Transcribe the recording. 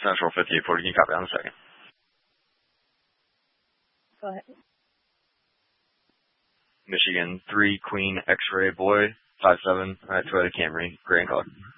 Central 5840, can you copy on the second? Go ahead. Michigan 3, Queen, X-Ray, Boy, 57, Toyota Camry, gray in color.